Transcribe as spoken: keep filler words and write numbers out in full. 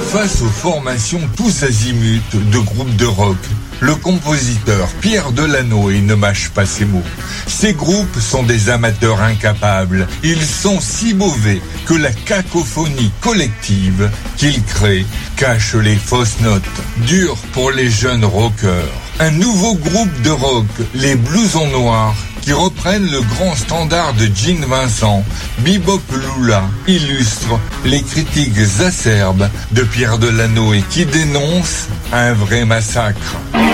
Face aux formations tous azimuts de groupes de rock, le compositeur Pierre Delanoë ne mâche pas ses mots. Ces groupes sont des amateurs incapables. Ils sont si mauvais que la cacophonie collective qu'ils créent cache les fausses notes. Dur pour les jeunes rockers. Un nouveau groupe de rock, les Blousons Noirs, qui reprennent le grand standard de Gene Vincent, Bebop Lula, illustre les critiques acerbes de Pierre Delanoë qui dénonce un vrai massacre.